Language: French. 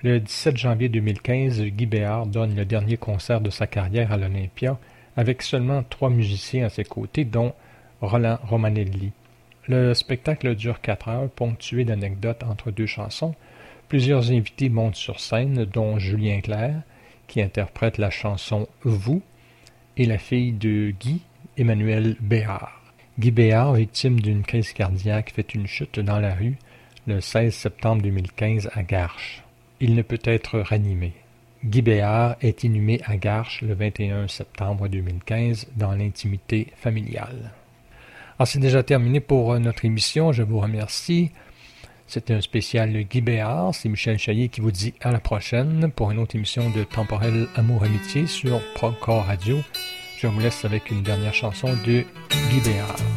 Le 17 janvier 2015, Guy Béard donne le dernier concert de sa carrière à l'Olympia avec seulement 3 musiciens à ses côtés, dont Roland Romanelli. Le spectacle dure 4 heures, ponctué d'anecdotes entre 2 chansons. Plusieurs invités montent sur scène, dont Julien Clerc, qui interprète la chanson « Vous », et la fille de Guy, Emmanuelle Béard. Guy Béard, victime d'une crise cardiaque, fait une chute dans la rue le 16 septembre 2015 à Garches. Il ne peut être ranimé. Guy Béard est inhumé à Garches le 21 septembre 2015 dans l'intimité familiale. Alors, c'est déjà terminé pour notre émission. Je vous remercie. C'était un spécial Guy Béard. C'est Michel Chaillet qui vous dit à la prochaine pour une autre émission de Temporel Amour-Amitié sur Progcore Radio. Je vous laisse avec une dernière chanson de Guy Béard.